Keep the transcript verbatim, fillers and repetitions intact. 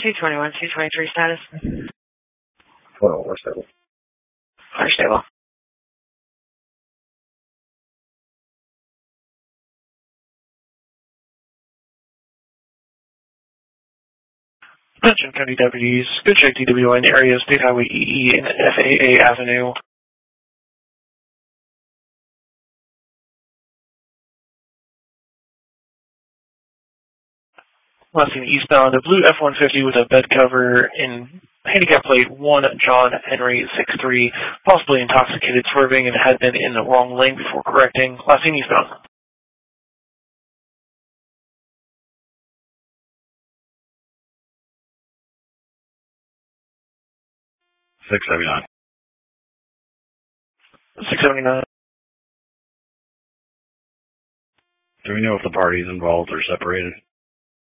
two twenty-one, two twenty-three status. Well, we're stable. We're stable. Attention County deputies, go check D W I in area State Highway E E and F A A Avenue. Last seen eastbound, a blue F one fifty with a bed cover in handicap plate one John Henry six three, possibly intoxicated, swerving and had been in the wrong lane before correcting. Last seen eastbound. six seventy-nine. six seventy-nine. Do we know if the parties involved are separated?